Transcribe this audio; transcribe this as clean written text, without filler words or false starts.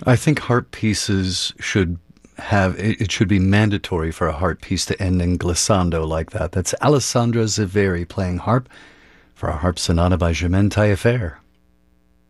I think harp pieces should it should be mandatory for a harp piece to end in glissando like that. That's Alessandra Ziveri playing harp for a harp sonata by Germaine Taillefer.